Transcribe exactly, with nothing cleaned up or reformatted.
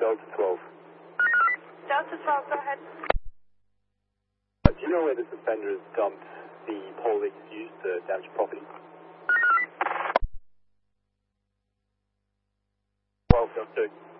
Delta twelve. Delta twelve, go ahead. Uh, do you know where this offender has dumped the pole that he's used to damage property? twelve, Delta two.